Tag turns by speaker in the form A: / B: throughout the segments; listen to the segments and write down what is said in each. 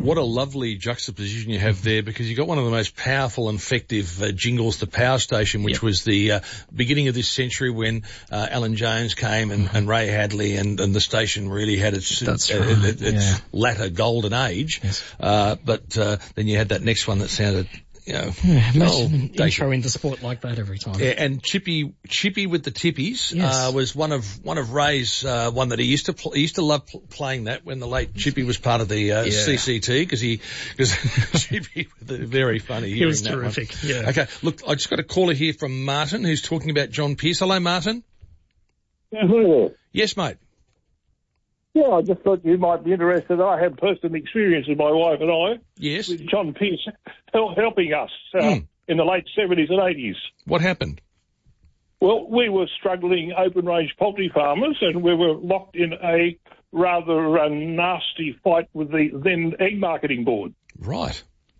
A: What a lovely juxtaposition you have there, because you got one of the most powerful and effective jingles to Power Station, which was the beginning of this century when Alan Jones came and Ray Hadley and the station really had its latter golden age. Yes. But then you had that next one that sounded...
B: imagine an intro into sport like that every time.
A: Yeah, and Chippy with the Tippies was one of Ray's one that he used to love playing that when the late Chippy was part of the CCT, because Chippy was very funny.
B: He was terrific. Yeah.
A: Okay, look, I just got a caller here from Martin who's talking about John Pearce. Hello, Martin.
C: Yeah, hello.
A: Yes, mate.
C: Yeah, I just thought you might be interested. I had personal experience with my wife and I.
A: Yes.
C: With John Pearce helping us in the late 70s and 80s.
A: What happened?
C: Well, we were struggling open-range poultry farmers, and we were locked in a rather nasty fight with the then Egg Marketing Board.
A: Right.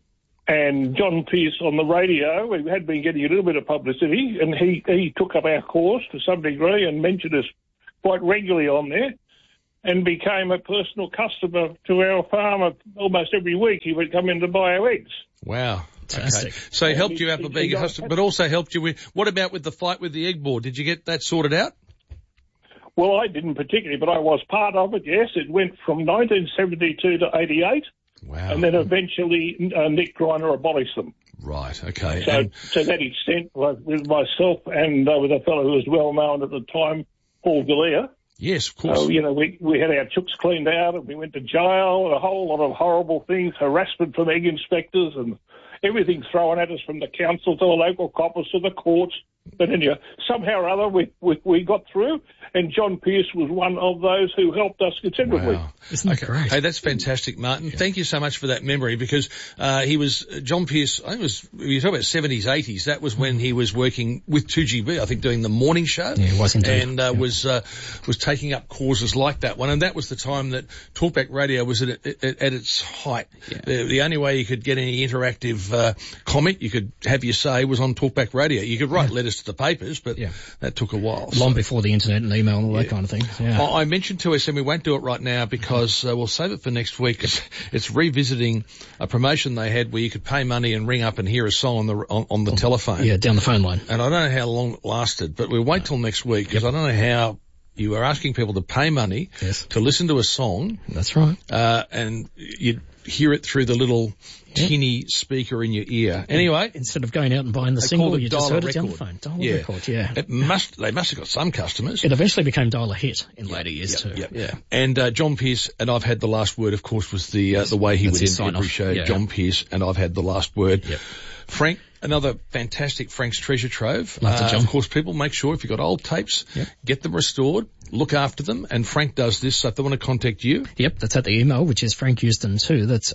C: And John Pearce on the radio, we had been getting a little bit of publicity, and he took up our cause to some degree and mentioned us quite regularly on there, and became a personal customer to our farm almost every week. He would come in to buy our eggs.
A: Wow.
B: Fantastic.
A: Okay. So he helped you out with being a customer, but also helped you with... What about with the fight with the egg board? Did you get that sorted out?
C: Well, I didn't particularly, but I was part of it, yes. It went from 1972 to 88.
A: Wow.
C: And then eventually Nick Greiner abolished them.
A: Right, okay.
C: So to that extent, with myself and with a fellow who was well known at the time, Paul Galea.
A: Yes, of course.
C: So, we had our chooks cleaned out and we went to jail, a whole lot of horrible things, harassment from egg inspectors and everything thrown at us from the council to the local coppers to the courts. But anyway, somehow or other we got through, and John Pearce was one of those who helped us considerably.
A: Wow.
B: Isn't that great?
A: Hey, that's fantastic, Martin. Yeah. Thank you so much for that memory, because John Pearce, I think you talk about 70s, 80s, that was when he was working with 2GB, I think, doing the morning show.
B: Yeah, he was indeed.
A: And was taking up causes like that one, and that was the time that Talkback Radio was at its height. Yeah. The only way you could get any interactive comment, you could have your say, was on Talkback Radio. You could write letters to the papers, but that took a while.
B: Long before the internet and email and all that kind of thing. Yeah.
A: I mentioned to us, and we won't do it right now because we'll save it for next week. It's revisiting a promotion they had where you could pay money and ring up and hear a song on the telephone.
B: Yeah, down the phone line.
A: And I don't know how long it lasted, but we'll wait till next week because I don't know how you were asking people to pay money to listen to a song.
B: That's right.
A: And you'd hear it through the little tinny speaker in your ear. Anyway,
B: instead of going out and buying the single, you just heard it down the phone. Dial-a record, They must have got some customers. It eventually became Dial-a-hit in later years too.
A: Yeah. And John Pearce, and I've had the last word, of course, was the way he would end every show. Yeah. John Pearce, and I've had the last word. Yep. Frank, another fantastic Frank's Treasure Trove. Of course, people, make sure if you've got old tapes, get them restored, look after them, and Frank does this, so if they want to contact you.
B: Yep, that's at the email, which is frankhouston2, that's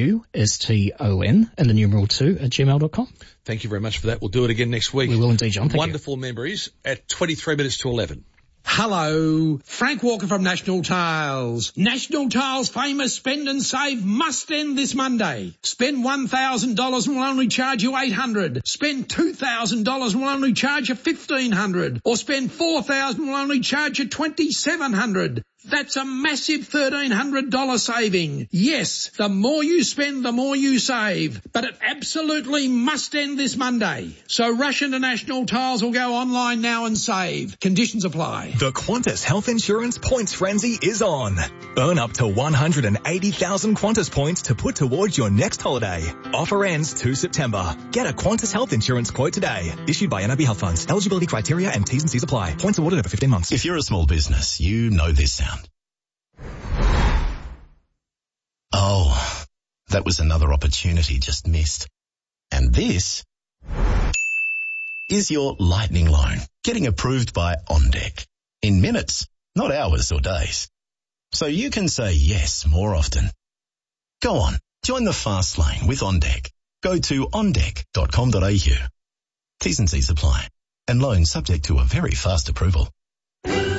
B: IUSTON, and the numeral 2 at gmail.com.
A: Thank you very much for that. We'll do it again next week.
B: We will indeed, John. Thank
A: Wonderful memories at 23 minutes to 11.
D: Hello, Frank Walker from National Tiles. National Tiles' famous Spend and Save must end this Monday. Spend $1,000 and we'll only charge you $800. Spend $2,000 and we'll only charge you $1,500. Or spend $4,000 and we'll only charge you $2,700. That's a massive $1,300 saving. Yes, the more you spend, the more you save. But it absolutely must end this Monday. So rush into National Tiles or go online now and save. Conditions apply.
E: The Qantas Health Insurance Points Frenzy is on. Earn up to 180,000 Qantas points to put towards your next holiday. Offer ends 2 September. Get a Qantas Health Insurance quote today. Issued by NAB Health Funds. Eligibility criteria and T's and C's apply. Points awarded over 15 months.
F: If you're a small business, you know this sound. Oh, that was another opportunity just missed. And this is your lightning loan, getting approved by OnDeck. In minutes, not hours or days. So you can say yes more often. Go on, join the fast lane with OnDeck. Go to ondeck.com.au. T's and C's apply. And loan subject to a very fast approval.